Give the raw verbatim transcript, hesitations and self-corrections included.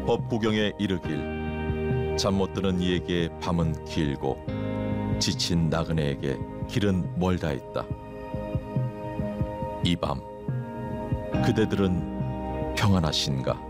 법 구경에 이르길 잠 못 드는 이에게 밤은 길고 지친 나그네에게 길은 멀다 있다. 이 밤 그대들은 평안하신가?